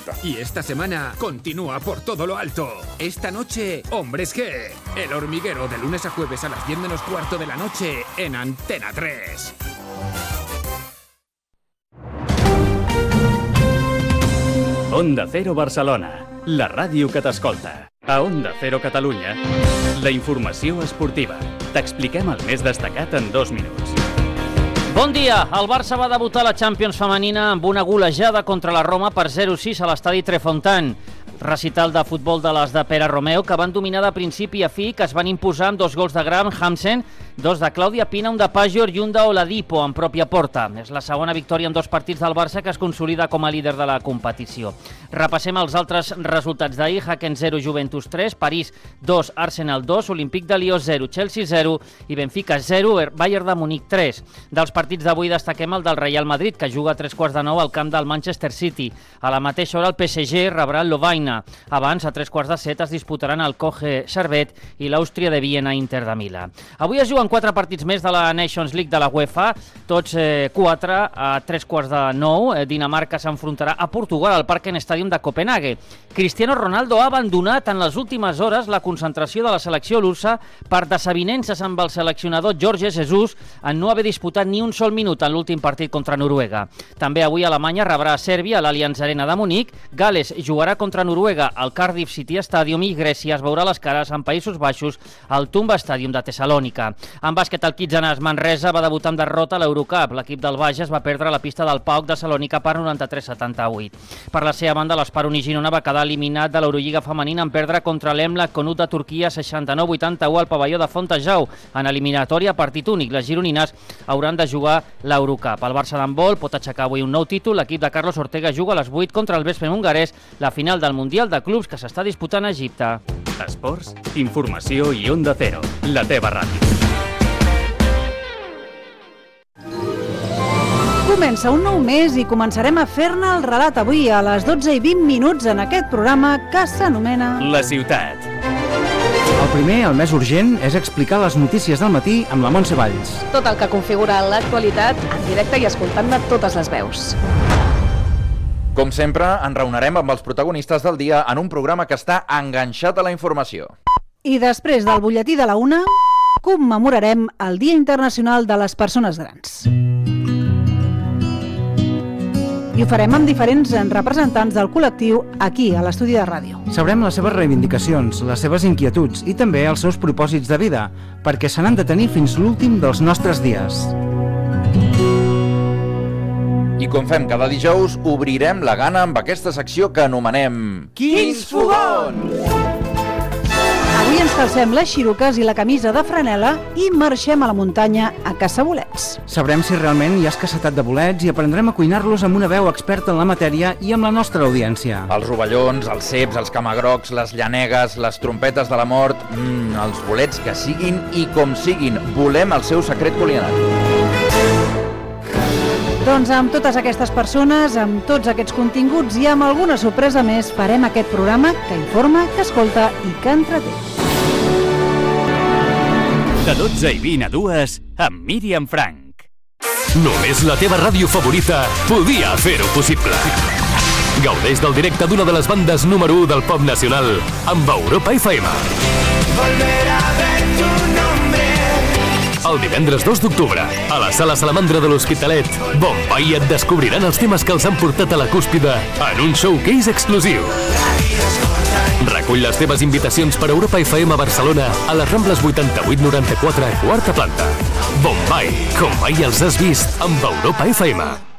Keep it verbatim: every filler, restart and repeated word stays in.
vuelta. Y esta semana continúa por todo lo alto. Esta noche, Hombres G. El Hormiguero, de lunes a jueves a las diez menos cuarto de la noche en Antena tres. Onda Cero Barcelona, la ràdio que t'escolta. A Onda Cero Catalunya, la informació esportiva. T'expliquem el més destacat en dos minuts. Bon dia! El Barça va debutar a la Champions femenina amb una golejada contra la Roma per zero sis a l'estadi Trefontan. Recital de futbol de les de Pere Romeu, que van dominar de principi a fi, que es van imposar amb dos gols de Graham Hansen, dos de Clàudia Pina, un de Pajor i un d'Oladipo en pròpia porta. És la segona victòria en dos partits del Barça que es consolida com a líder de la competició. Repassem els altres resultats d'ahir. Haken zero, Juventus tres, París dos, Arsenal dos, Olímpic de Lió zero, Chelsea zero i Benfica zero, Bayern de Munic tres. Dels partits d'avui destaquem el del Real Madrid, que juga a tres quarts de nou al camp del Manchester City. A la mateixa hora el P S G rebrà el Lovaina. Abans, a tres quarts de set, es disputaran el Koche Servet i l'Àustria de Viena Inter de Milà. Avui es juguen quatre partits més de la Nations League de la UEFA, tots eh, quatre a tres quarts de nou. Eh, Dinamarca s'enfrontarà a Portugal al Parken Stadium de Copenhague. Cristiano Ronaldo ha abandonat en les últimes hores la concentració de la selecció lusa per desavinences amb el seleccionador Jorge Jesus en no haver disputat ni un sol minut en l'últim partit contra Noruega. També avui Alemanya rebrà a Sèrbia a l'Allianz Arena de Munic, Gales jugarà contra Noruega al Cardiff City Stadium i Grècia es veurà les cares en Països Baixos al Tumba Stadium de Tessalònica. En bàsquet, el Kitsanas Manresa va debutar amb derrota a l'Eurocup. L'equip del Bages va perdre la pista del Paok de Salònica per noranta-tres a setanta-vuit. Per la seva banda, l'Esparuni Girona va quedar eliminat de l'Eurolliga femenina en perdre contra l'Emla Conut de Turquia seixanta-nou a vuitanta-u al pavelló de Fontejau. En eliminatòria, partit únic, les gironines hauran de jugar l'Eurocup. El Barça d'handbol pot aixecar avui un nou títol. L'equip de Carlos Ortega juga a les vuit contra el Veszprém hongarès, la final del Mundial de Clubs que s'està disputant a Egipte. Esports, informació i Onda Cero, la teva ràdio. Comença un nou mes i començarem a fer-ne el relat avui a les dotze i vint minuts en aquest programa que s'anomena La ciutat. El primer, el més urgent, és explicar les notícies del matí amb la Montse Valls. Tot el que configura l'actualitat en directe i escoltant-ne totes les veus. Com sempre, ens reunirem amb els protagonistes del dia en un programa que està enganxat a la informació. I després del butlletí de la una, commemorarem el Dia Internacional de les Persones Grans. I ho farem amb diferents representants del col·lectiu aquí, a l'estudi de ràdio. Sabrem les seves reivindicacions, les seves inquietuds i també els seus propòsits de vida, perquè se n'han de tenir fins l'últim dels nostres dies. I com fem cada dijous, obrirem la gana amb aquesta secció que anomenem... Quins fogons! Avui ens calcem les xiruques i la camisa de franela i marxem a la muntanya a caçar bolets. Sabrem si realment hi ha escassetat de bolets i aprendrem a cuinar-los amb una veu experta en la matèria i amb la nostra audiència. Els rovellons, els ceps, els camagrocs, les llanegues, les trompetes de la mort... Mm, els bolets que siguin i com siguin, volem el seu secret culinari. Doncs amb totes aquestes persones, amb tots aquests continguts i amb alguna sorpresa més, farem aquest programa que informa, que escolta i que entreté. De dotze i vint a dues, amb Míriam Frank. Només la teva ràdio favorita podia fer-ho possible. Gaudeix del directe d'una de les bandes número u del pop nacional amb Europa F M. Volver a ver tu nombre. El divendres dos d'octubre, a la Sala Salamandra de l'Hospitalet, Bombay et descobriran els temes que els han portat a la cúspide en un showcase exclusiu. Recull les teves invitacions per a Europa F M a Barcelona a les Rambles vuitanta-vuit noranta-quatre, quarta planta. Bombay, com mai els has vist amb Europa F M.